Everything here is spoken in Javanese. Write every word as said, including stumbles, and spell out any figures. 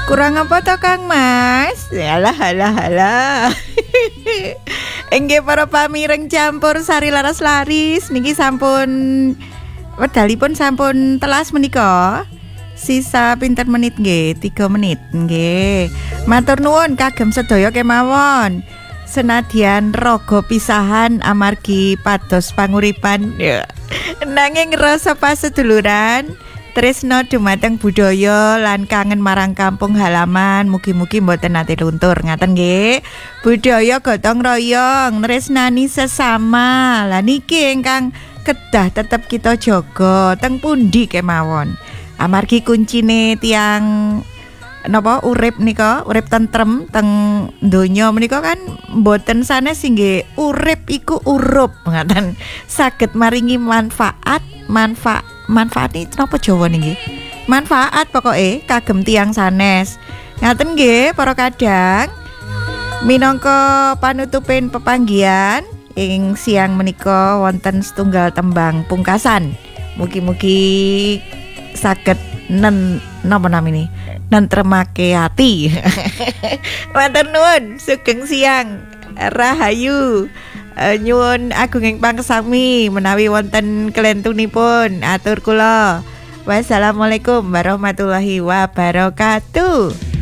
Kurang apa to Kang Mas? Alah alah alah. Enggih para pamireng campur sari laras laris niki sampun wedalipun sampun telas menika. Sisa pinten menit nggih? tiga menit nggih. Matur nuwun kagem sedaya kemawon. Senadyan raga pisahan amargi pados panguripan nanging rasa paseduluran tresno dumateng budaya lan kangen marang kampung halaman mugi-mugi mboten nate luntur ngaten nggih. Budaya gotong royong tresnani sesama lah niki ingkang kedah tetep kita jaga teng pundi kemawon amargi kuncine tiang napa urip nika urip tentrem teng donya menika kan mboten sanes nggih urip iku urup ngaten saged maringi manfaat manfaat manfaat iki napa Jawa niki manfaat pokoke kagem tiang sanes ngaten nggih para kadang minangka panutupin pepanggihan ing siang menika wonten setunggal tembang pungkasan mugi-mugi saged nen napa namine nentremake ati. Matur nuwun, sugeng siang, rahayu. Uh, nyuwun agunging pangsami menawi wonten kelentunipun atur kula. Wassalamualaikum warahmatullahi wabarakatuh.